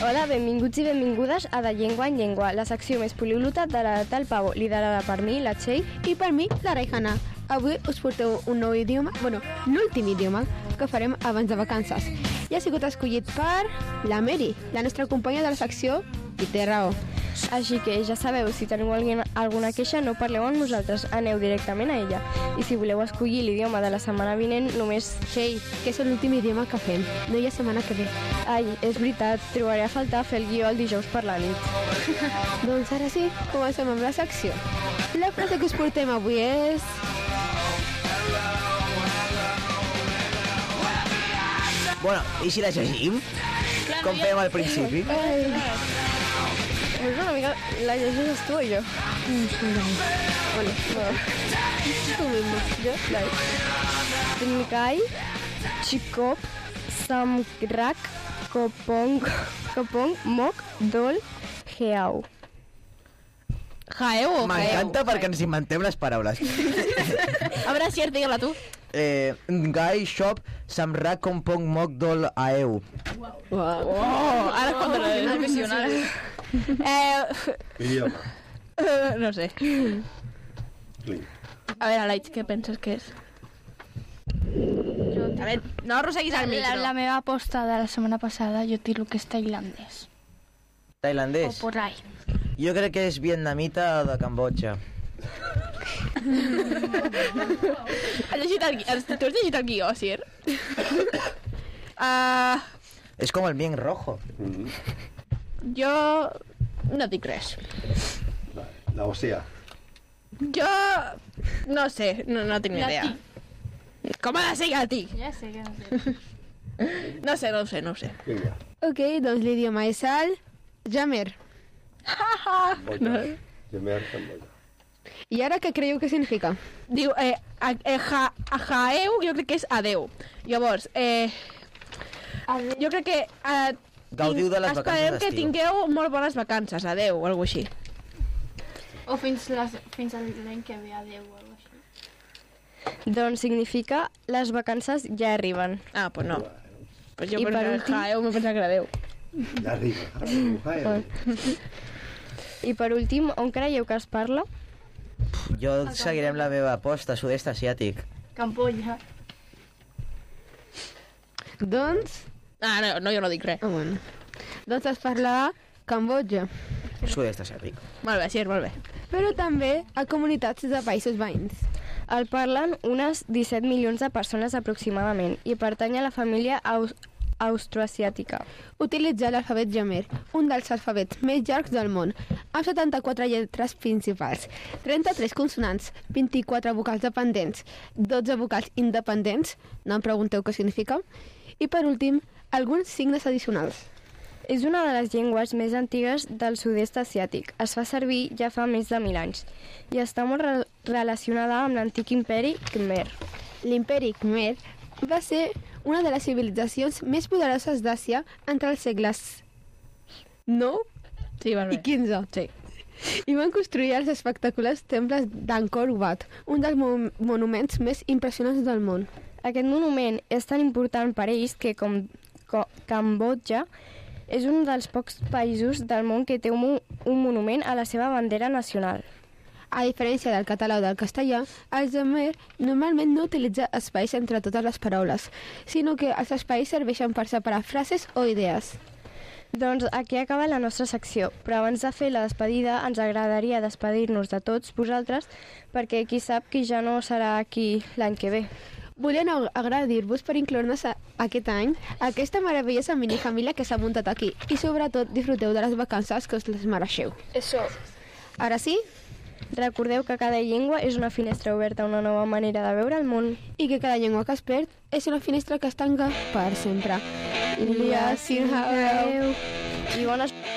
Hola, benvinguts i benvingudes a De Llengua en Llengua, la secció més poliglota de la Tal Pavo, liderada per mi, la Txell, i per mi, la Rejana. Avui us porteu un nou idioma, l'últim idioma que farem abans de vacances. I ha sigut escollit per la Mary, la nostra companya de la secció, i té raó. Així que ja sabeu, si teniu alguna queixa, no parleu amb nosaltres, aneu directament a ella. I si voleu escollir l'idioma de la setmana vinent, només... Txell, que és l'últim idioma que fem, no hi ha setmana que ve. Ai, és veritat, trobaré a faltar fer el guió el dijous per la nit. Doncs ara sí, comencem amb la secció. La frase que us portem avui és... Bueno, i si la llegim? Com fem al principi? Pues una mica la llegeixes tu o jo? Bueno, Tu mismo. jo? Dai. Tnikai, Chikop, Samrak, Kopong, Mok, Dol, Heau. Jaeu o M'encanta perquè ens inventem les paraules. A veure si digue-la tu. Ngai, Shop, Samrak, Kompong, Mok, Dol, Aeu. Oh, ara cuando lo profesional. Idioma. No sé. Clic. A veure, Alaitz, què penses que és? A veure, no arrosseguis el micro. La meva aposta de la setmana passada jo tiro que és tailandès. O Tailandès. por ahí. Jo crec que és vietnamita de Cambodja. Has llegit el guió? Tu has llegit el guió, Sir? És com el bien rojo. Jo no dic res. La Ocea. Jo no sé, no tinc ni idea. Com ha de ser Gati? Ja sé que no sé. No ho sé. Vinga. Ok, doncs l'idioma és el Jamer. Boja. Gemer, Camboya. I ara què creieu que significa? Diu, Jaeu jo crec que és adeu. Llavors, jo crec que... Gaudiu de les vacances esperem que d'estiu. tingueu molt bones vacances, adeu, o alguna cosa així. O fins l'any que ve, adeu o alguna cosa així. Doncs significa les vacances ja arriben. Ah, pues no. Pues jo I per pensava últim- Jaeu, m'he pensat que era adeu. Ja arriba. I per últim, on creieu que es parla? Jo seguirem la meva aposta, sud-est asiàtic. Campolla. Doncs... Ah, no, jo no dic res. bueno. Doncs es parla a Cambodja, Sud-est asiàtic. Molt bé, sí, molt bé. però també a comunitats de països veïns. El parlen unes 17 milions de persones aproximadament i pertany a la família austroasiàtica. Utilitza l'alfabet Jamer, un dels alfabets més llargs del món, amb 74 lletres principals, 33 consonants, 24 vocals dependents, 12 vocals independents, no em pregunteu què significa, i per últim, alguns signes addicionals. És una de les llengües més antigues del sud-est asiàtic. Es fa servir ja fa més de 1.000 anys i està molt relacionada amb l'antic imperi Khmer. L'imperi Khmer va ser una de les civilitzacions més poderoses d'Àsia entre els segles 9 Sí, molt i bé. 15. Sí. I van construir els espectaculars temples d'Angkor Wat, un dels monuments més impressionants del món. Aquest monument és tan important per ells que Cambodja és un dels pocs països del món que té un monument a la seva bandera nacional. A diferència del català o del castellà, el Jamer normalment no utilitza espais entre totes les paraules, sinó que els espais serveixen per separar frases o idees. Doncs aquí acaba la nostra secció, però abans de fer la despedida ens agradaria despedir-nos de tots vosaltres perquè qui sap qui ja no serà aquí l'any que ve. Volien agradir-vos per incloure-nos aquest any a aquesta meravellosa minifamília que s'ha muntat aquí i sobretot disfruteu de les vacances que us les mereixeu. Eso. Ara sí, Recordeu que cada llengua és una finestra oberta a una nova manera de veure el món. i que cada llengua que es perd és una finestra que es tanca per sempre. Adéu. I bones...